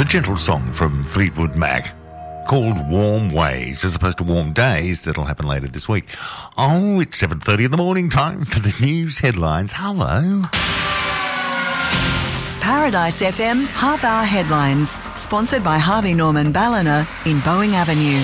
a gentle song from Fleetwood Mac called Warm Ways, as opposed to Warm Days. That'll happen later this week. Oh, it's 7:30 in the morning, time for the news headlines. Hello. Paradise FM half-hour headlines, sponsored by Harvey Norman Ballina in Boeing Avenue.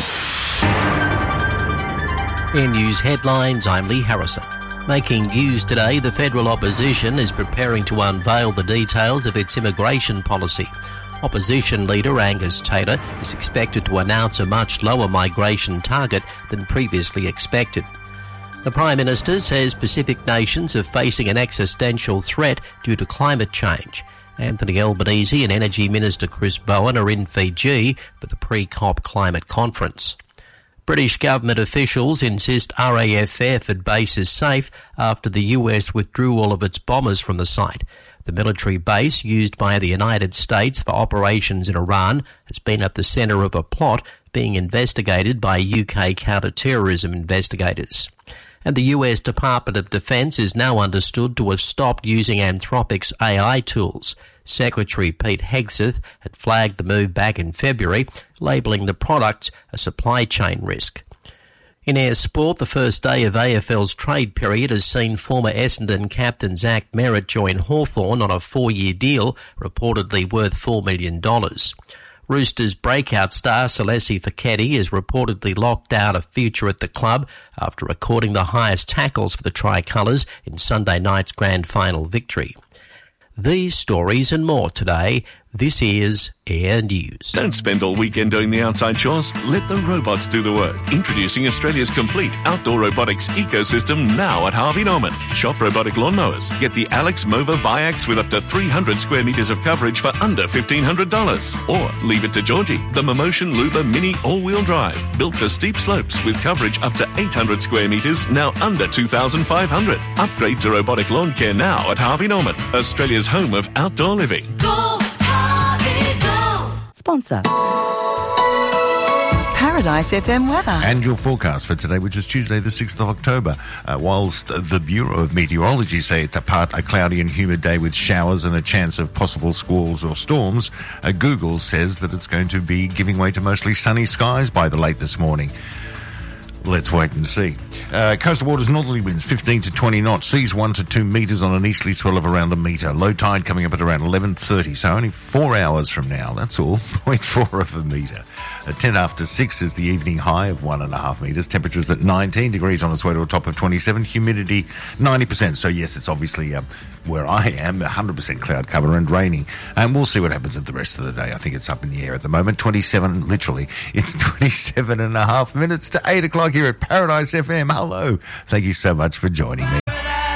In news headlines, I'm Lee Harrison. Making news today, the federal opposition is preparing to unveil the details of its immigration policy. Opposition leader Angus Taylor is expected to announce a much lower migration target than previously expected. The Prime Minister says Pacific nations are facing an existential threat due to climate change. Anthony Albanese and Energy Minister Chris Bowen are in Fiji for the pre-COP climate conference. British government officials insist RAF Fairford base is safe after the US withdrew all of its bombers from the site. The military base used by the United States for operations in Iran has been at the centre of a plot being investigated by UK counter-terrorism investigators. And the US Department of Defense is now understood to have stopped using Anthropic's AI tools. Secretary Pete Hegseth had flagged the move back in February, labelling the products a supply chain risk. In Air Sport, the first day of AFL's trade period has seen former Essendon captain Zach Merritt join Hawthorn on a 4-year deal, reportedly worth $4 million. Roosters breakout star Celeste Fekete is reportedly locked out a future at the club after recording the highest tackles for the Tricolours in Sunday night's grand final victory. These stories and more today. This is Air News. Don't spend all weekend doing the outside chores. Let the robots do the work. Introducing Australia's complete outdoor robotics ecosystem now at Harvey Norman. Shop robotic lawnmowers. Get the Alex Mova Viax with up to 300 square metres of coverage for under $1,500. Or leave it to Georgie, the Momotion Luba Mini all-wheel drive. Built for steep slopes with coverage up to 800 square metres, now under $2,500. Upgrade to robotic lawn care now at Harvey Norman, Australia's home of outdoor living. Go Harvey, go! Sponsor. Paradise FM weather. And your forecast for today, which is Tuesday the 6th of October. Whilst the Bureau of Meteorology say it's a cloudy and humid day with showers and a chance of possible squalls or storms, Google says that it's going to be giving way to mostly sunny skies by the late this morning. Let's wait and see. Coastal waters, northerly winds 15 to 20 knots. Seas 1 to 2 metres on an easterly swell of around a metre. Low tide coming up at around 11:30, so only 4 hours from now. That's all. 0.4 of a metre. At 10 after 6 is the evening high of 1.5 metres. Temperatures at 19 degrees on its way to a top of 27. Humidity 90%. So yes, it's obviously where I am, 100% cloud cover and raining. And we'll see what happens at the rest of the day. I think it's up in the air at the moment. 27, literally. It's 27 and a half minutes to 8 o'clock here at Paradise FM. Hello. Thank you so much for joining me.